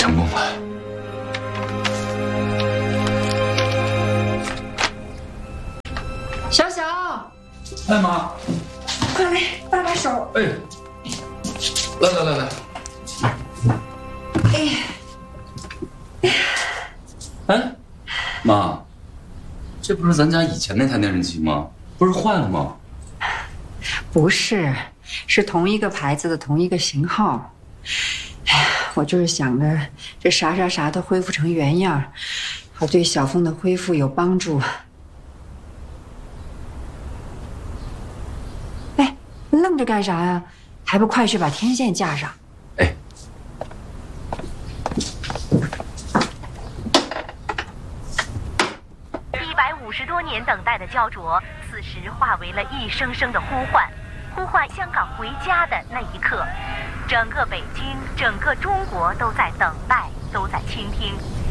成功了。 小小， 哎妈， 快来搭把手。 哎，来。哎，妈，这不是咱家以前那台电视机吗？不是换了吗？ 不是，是同一个牌子的同一个型号。哎呀，我就是想着这啥都恢复成原样，好对小凤的恢复有帮助。哎，愣着干啥呀？还不快去把天线架上！ 哎。 150多年等待的焦灼，此时化为了一声声的呼唤，呼唤香港回家的那一刻，整个北京，整个中国都在等待，都在倾听。